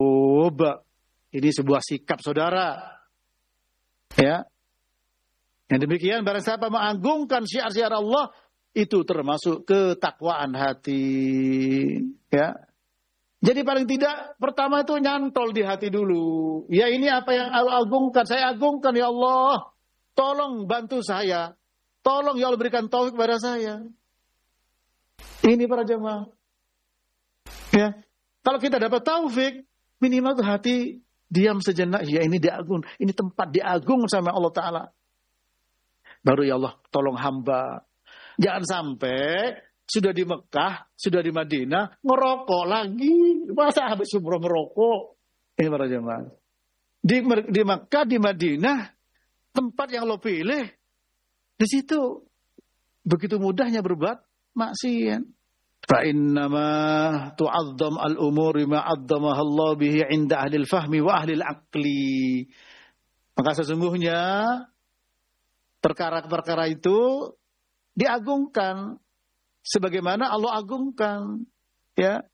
Ini sebuah sikap saudara. Ya. Yang demikian barang siapa mengagungkan syiar-syiar Allah, itu termasuk ketakwaan hati. Ya. Jadi paling tidak pertama itu nyantol di hati dulu. Ya ini apa yang Allah agungkan, saya agungkan ya Allah. Tolong bantu saya. Tolong ya Allah berikan taufik kepada saya. Ini para jemaah. Ya. Kalau kita dapat taufik, minimal tuh hati diam sejenak. Ya ini diagung, ini tempat diagung sama Allah Ta'ala. Baru ya Allah tolong hamba. Jangan sampai sudah di Mekah, sudah di Madinah, ngerokok lagi. Masa habis umroh ngerokok? Ini para jemaah. Di Mekah, di Madinah, tempat yang lo pilih, di situ begitu mudahnya berbuat maksiat. Fa innama tu'azzam al-umuri ma 'azzamaha Allah bihi 'inda ahli al-fahmi wa ahli al-aqli. Maka sesungguhnya perkara-perkara itu diagungkan sebagaimana Allah agungkan. Ya.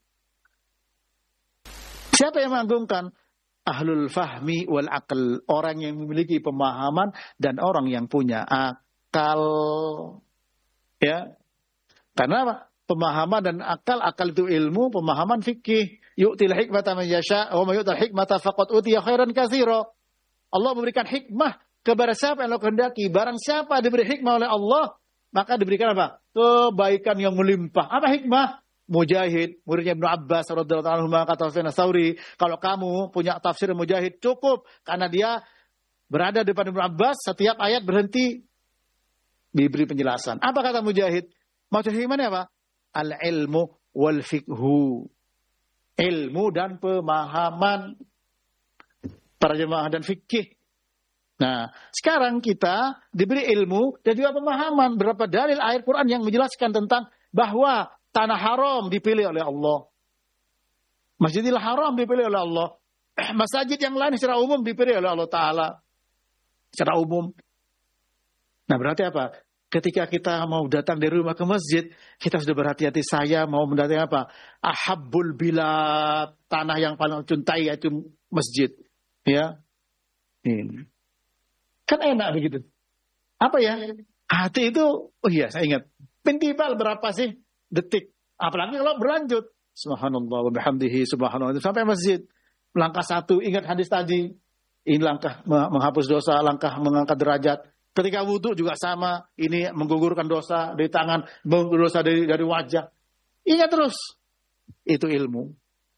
Siapa yang mengagungkan? Ahlul fahmi wal aql, orang yang memiliki pemahaman dan orang yang punya akal. Ya. Karena apa? Pemahaman dan akal itu ilmu, pemahaman fikih. Yu'til hikmata man yasha wa may yu'tal hikmata faqad utiya khairan katsira. Allah memberikan hikmah kepada siapa yang Allah kehendaki. Barang siapa diberi hikmah oleh Allah, maka diberikan apa? Kebaikan yang melimpah. Apa hikmah? Mujahid, muridnya Ibnu Abbas radhiyallahu anhu, kata Sufyan Ats-Tsauri, kalau kamu punya tafsir Mujahid cukup, karena dia berada di depan Ibnu Abbas, setiap ayat berhenti diberi penjelasan. Apa kata Mujahid? Maksud hikmahnya apa? Al-ilmu wal fiqhu. Ilmu dan pemahaman para jemaah dan fikih. Nah, sekarang kita diberi ilmu dan juga pemahaman. Berapa dalil ayat Quran yang menjelaskan tentang bahwa tanah haram dipilih oleh Allah. Masjidil Haram dipilih oleh Allah. Masjid yang lain secara umum dipilih oleh Allah Ta'ala. Secara umum. Nah, berarti apa? Ketika kita mau datang dari rumah ke masjid, kita sudah berhati-hati, saya mau mendatangi apa? Ahabbul bilad, tanah yang paling cintai yaitu masjid. Ya. Ini. Kan enak begitu. Apa ya? Hati itu, oh iya saya ingat. Pintibal berapa sih detik? Apalagi kalau berlanjut. Subhanallah wa bihamdihi subhanallah. Sampai masjid. Langkah satu, ingat hadis tadi. Ini langkah menghapus dosa, langkah mengangkat derajat. Ketika wudhu juga sama. Ini menggugurkan dosa dari tangan, menggugurkan dosa dari wajah. Ingat terus. Itu ilmu.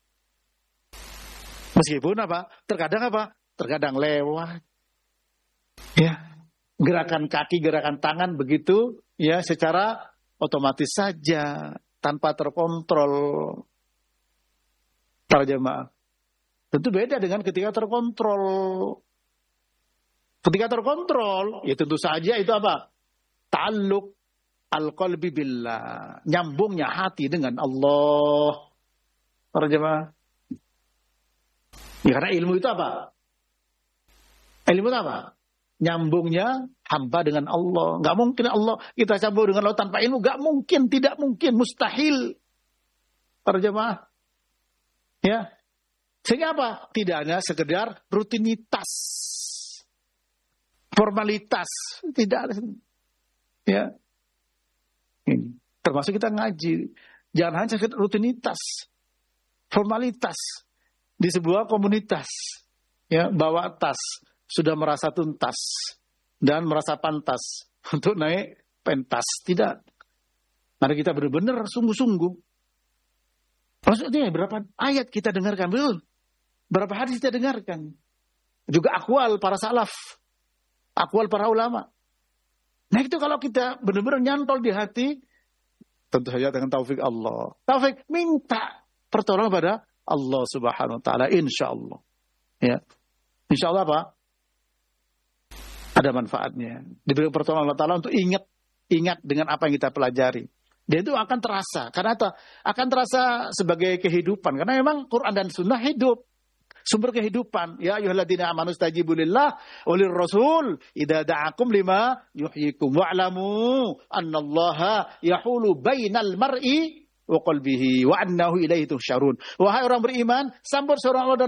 Meskipun apa? Terkadang lewat. Ya. Gerakan kaki, gerakan tangan begitu. Ya, secara otomatis saja. Tanpa terkontrol. Para jemaah. Tentu beda dengan ketika terkontrol. Ketika terkontrol, ya tentu saja itu apa? Ta'alluq al-qalbi billah. Nyambungnya hati dengan Allah. Para jemaah. Ya, karena ilmu itu apa? Ilmu itu apa? Nyambungnya hamba dengan Allah. Gak mungkin Allah kita sambung dengan Allah tanpa ilmu. Gak mungkin, tidak mungkin, mustahil. Para jemaah. Ya. Sehingga apa? Tidak hanya sekedar rutinitas. Formalitas. Tidak ada. Ya. Ini. Termasuk kita ngaji. Jangan hanya sekedar rutinitas. Formalitas. Di sebuah komunitas. Ya, bawa tas. Sudah merasa tuntas. Dan merasa pantas. Untuk naik pentas. Tidak. Mari kita benar-benar sungguh-sungguh. Maksudnya berapa ayat kita dengarkan. Betul. Berapa hadis kita dengarkan. Juga akwal para salaf. Akwal para ulama. Nah itu kalau kita benar-benar nyantol di hati, tentu saja dengan taufik Allah. Taufik, minta pertolongan pada Allah Subhanahu Wa Taala, insya Allah. Ya, insya Allah apa? Ada manfaatnya. Diberi pertolongan Allah Taala untuk ingat dengan apa yang kita pelajari. Dan itu akan terasa. Karena itu akan terasa sebagai kehidupan. Karena memang Quran dan Sunnah hidup. Sumber kehidupan. Ya ayyuhalladzina amanu stajibu lillah walir rasul idza da'akum lima yuhyikum wa'lamu annallaha yahulu bainal mar'i wa qalbihi wa annahu ilaihi tuhsyarun. Wahai orang beriman, sambut seorang Allah dan